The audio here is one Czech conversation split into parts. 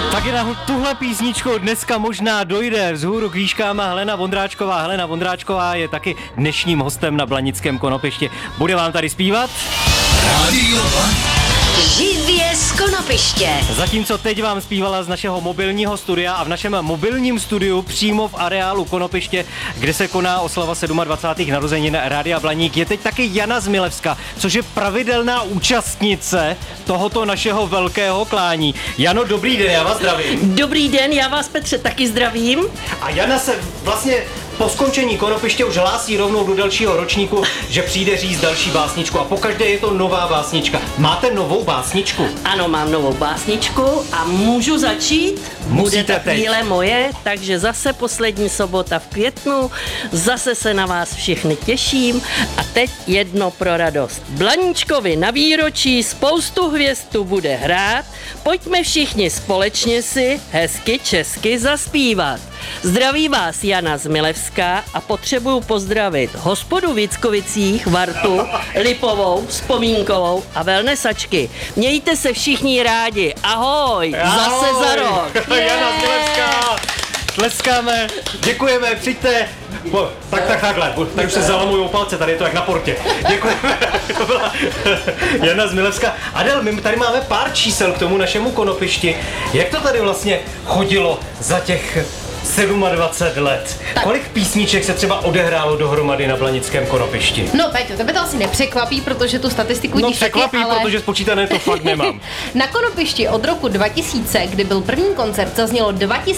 Taky na tuhle písničku dneska možná dojde vzhůru k výškám Helena Vondráčková. Helena Vondráčková je taky dnešním hostem na Blanickém Konopišti. Bude vám tady zpívat? Rádio Živě z Konopiště. Zatímco teď vám zpívala z našeho mobilního studia a v našem mobilním studiu přímo v areálu Konopiště, kde se koná oslava 27. narozenin Rádia Blaník, je teď taky Jana Zmilevská, což je pravidelná účastnice tohoto našeho velkého klání. Jano, dobrý den, já vás zdravím. Dobrý den, já vás, Petře, taky zdravím. A Jana se vlastně po skončení Konopiště už hlásí rovnou do dalšího ročníku, že přijde říct další básničku a pokaždé je to nová básnička. Máte novou básničku? Ano, mám novou básničku a můžu začít? Bude ta chvíle moje, takže zase poslední sobota v květnu, zase se na vás všechny těším a teď jedno pro radost. Blaníčkovi na výročí spoustu hvězd tu bude hrát, pojďme všichni společně si hezky česky zaspívat. Zdraví vás Jana Zmilevská a potřebuju pozdravit hospodu v Jickovicích, Vartu, Lipovou, Vzpomínkovou a Wellnessačky. Mějte se všichni rádi. Ahoj, zase za rok. Jana Zmilevská, tleskáme, děkujeme, přijďte. Takhle, tady už se zalamujou palce, tady je to jak na portě. Děkujeme, to byla Jana Zmilevská. Adel, my tady máme pár čísel k tomu našemu Konopišti. Jak to tady vlastně chodilo za těch 27 let. Tak. Kolik písniček se třeba odehrálo dohromady na Blanickém Konopišti? No Peťo, tebe to asi nepřekvapí, protože tu statistiku No díš překvapí, taky, ale... protože spočítané to fakt nemám. Na Konopišti od roku 2000, kdy byl první koncert, zaznělo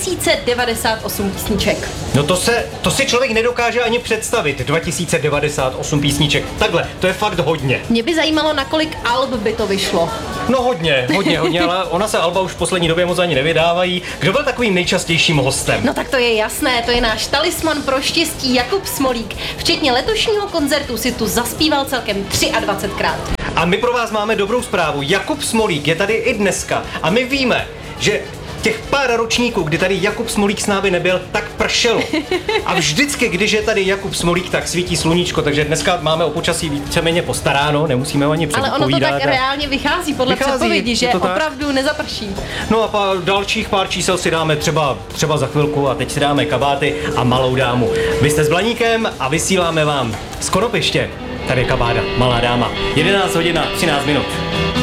2098 písniček. No to si člověk nedokáže ani představit, 2098 písniček. Takhle, to je fakt hodně. Mě by zajímalo, na kolik alb by to vyšlo. No hodně, ale ona se alba už v poslední době moc ani nevydávají. Kdo byl takovým nejčastějším hostem? No tak to je jasné, to je náš talisman pro štěstí Jakub Smolík. Včetně letošního koncertu si tu zaspíval celkem 23krát. A my pro vás máme dobrou zprávu. Jakub Smolík je tady i dneska a my víme, že těch pár ročníků, kdy tady Jakub Smolík s námi nebyl, tak pršelo. A vždycky, když je tady Jakub Smolík, tak svítí sluníčko, takže dneska máme o počasí víceméně postaráno, nemusíme ho ani předpovídat. Ale ono to tak reálně vychází podle předpovědi, že opravdu nezaprší. No a dalších pár čísel si dáme třeba za chvilku a teď si dáme kabáty a malou dámu. Vy jste s Blaníkem a vysíláme vám z Konopiště. Tady je kabáda, malá dáma. 11 hodin 13 minut.